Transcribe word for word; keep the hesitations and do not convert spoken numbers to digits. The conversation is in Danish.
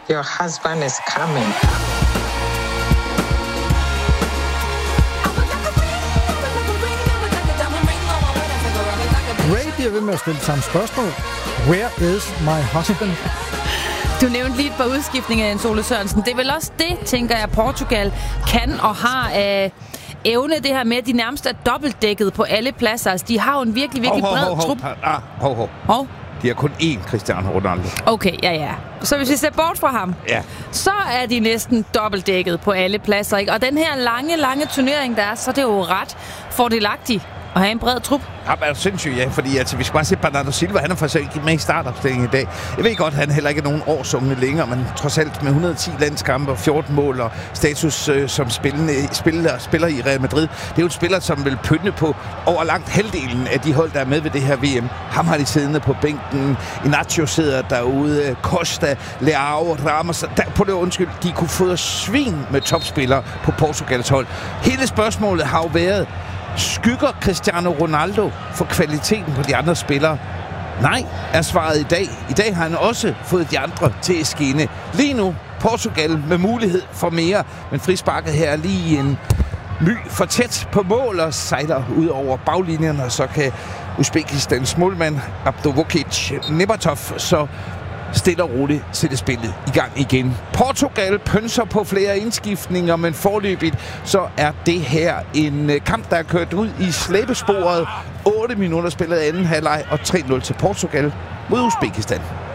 Your husband is coming. Ray bliver ved med at stille samme spørgsmål. Where is my husband? Du nævnte lige et par udskiftninger af Jens Ole Sørensen. Det er vel også det, tænker jeg, Portugal kan og har af øh, evne, det her med, at de nærmest er dobbeltdækket på alle pladser. Altså, de har jo en virkelig, virkelig hov, bred hov, hov, trup. Ah, hov, hov. Hov? De har kun én Cristiano Ronaldo. Okay, ja, ja. Så hvis vi ser bort fra ham, ja. så er de næsten dobbeltdækket på alle pladser, ikke? Og den her lange, lange turnering, der er, så er det jo ret fordelagtigt at have en bred trup. Ja, men er du sindssygt, ja, fordi altså, vi skal bare se Bernardo Silva, han er faktisk ikke med i startopstillingen i dag. Jeg ved godt, han heller ikke er nogen årsunge længere, men trods alt med et hundrede og ti landskampe og fjorten mål og status øh, som spillende, spiller, spiller i Real Madrid. Det er jo et spiller, som vil pynte på over langt halvdelen af de hold, der er med ved det her V M. Ham har de siddende på bænken. Inacio sidder derude. Costa, Leao, Ramos. Der, på det undskyld, de kunne få svin med topspillere på Portugals hold. Hele spørgsmålet har jo været, skygger Cristiano Ronaldo for kvaliteten på de andre spillere? Nej, er svaret i dag. I dag har han også fået de andre til at skinne. Lige nu, Portugal med mulighed for mere, men frisparket her er lige en my for tæt på mål og sejler ud over baglinjen, og så kan Uzbekistans målmand Abdulvukic Nebatov så stille og roligt sætte spillet i gang igen. Portugal pønser på flere indskiftninger, men forløbigt så er det her en kamp, der er kørt ud i slæbesporet. otte minutter spillet anden halvleg og tre nul til Portugal mod Uzbekistan.